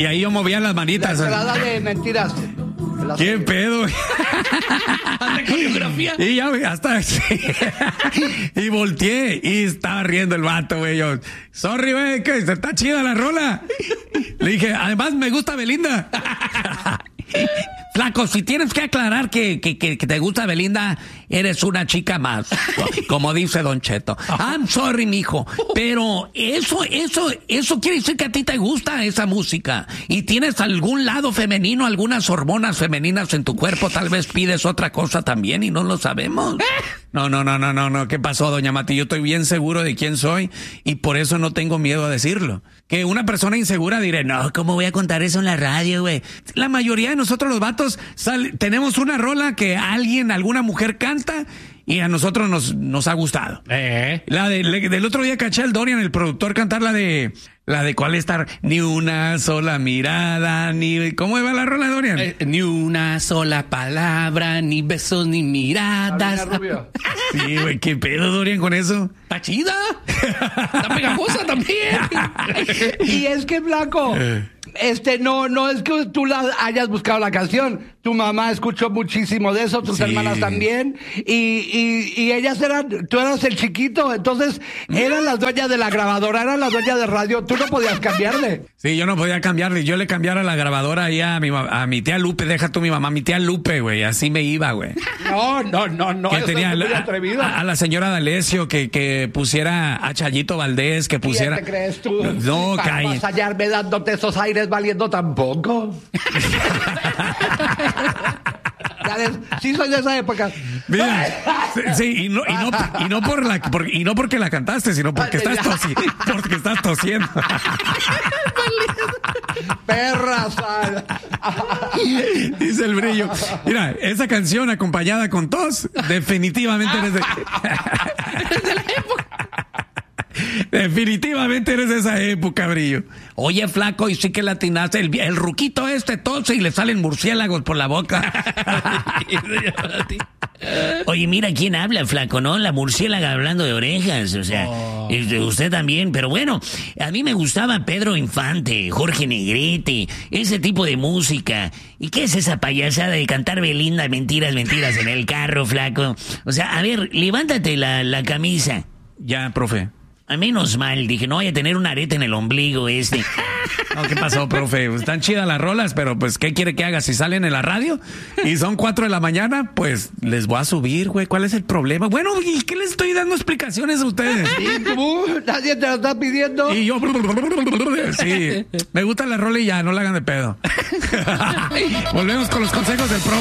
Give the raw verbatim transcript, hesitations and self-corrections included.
y ahí yo movía las manitas. La entrada de mentiras. ¿Qué pedo? ¿Anda coreografía? Y ya, güey, hasta... y volteé y estaba riendo el vato, güey. Yo, sorry, güey, que está chida la rola. Le dije, además me gusta Belinda. Flaco, si tienes que aclarar que, que, que, que te gusta Belinda, eres una chica más, como dice Don Cheto. I'm sorry, mijo, pero eso, eso, eso quiere decir que a ti te gusta esa música y tienes algún lado femenino, algunas hormonas femeninas en tu cuerpo, tal vez pides otra cosa también y no lo sabemos. No, no, no, no, no, no. ¿Qué pasó, doña Mati? Yo estoy bien seguro de quién soy y por eso no tengo miedo a decirlo. Que una persona insegura diré, no, ¿cómo voy a contar eso en la radio, güey? La mayoría de nosotros los vatos sal, tenemos una rola que alguien, alguna mujer canta y a nosotros nos, nos ha gustado. Eh. La de, le, del otro día caché al Dorian, el productor, cantar la de, la de cuál estar, ni una sola mirada, ni, ¿cómo va la rola, Dorian? Eh, ni una sola palabra, ni besos, ni miradas. Sí, güey, ¿qué pedo, Dorian, con eso? Está chida. Está pegajosa también. Y es que, Blanco, este, no, no es que tú la hayas buscado la canción. Tu mamá escuchó muchísimo de eso, tus Sí. hermanas también. Y, y, y ellas eran, tú eras el chiquito, entonces eran las dueñas de la grabadora, eran las dueñas de radio. Tú no podías cambiarle. Sí, yo no podía cambiarle. Yo le cambiara la grabadora ahí a mi, a mi tía Lupe. Deja tú mi mamá, mi tía Lupe, güey. Así me iba, güey. No, no, no, no. Que eso tenía es muy a, atrevido. a, a la señora D'Alessio que, que pusiera a Chayito Valdés, que pusiera... ¿Quién te crees tú? No, Para caí. vas a hallarme dándote esos aires valiendo tampoco. Ya ves, sí soy de esa época. Mira, sí, sí, y no, y no, y no por la, por, y no porque la cantaste, sino porque estás tosi, porque estás tosiendo. Perra sal. Dice el Brillo. Mira, esa canción acompañada con tos, definitivamente eres de... Definitivamente eres de esa época, Brillo. Oye, flaco, y sí que latinaste. El, el ruquito este tose y le salen murciélagos por la boca. Oye, mira quién habla, flaco, ¿no? La murciélaga hablando de orejas, o sea, oh. Usted también, pero bueno, a mí me gustaba Pedro Infante, Jorge Negrete, ese tipo de música. ¿Y qué es esa payasada de cantar Belinda, mentiras, mentiras en el carro, flaco? O sea, a ver, levántate la, la camisa. Ya, profe. A menos mal, dije, no vaya a tener un arete en el ombligo este. No, ¿qué pasó, profe? Están chidas las rolas, pero pues, ¿qué quiere que haga? Si salen en la radio y son cuatro de la mañana, pues, les voy a subir, güey. ¿Cuál es el problema? Bueno, ¿y qué les estoy dando explicaciones a ustedes? ¿Y tú? ¿Nadie te lo está pidiendo? Y yo... Sí, me gusta la rola y ya, no la hagan de pedo. Volvemos con los consejos del profe.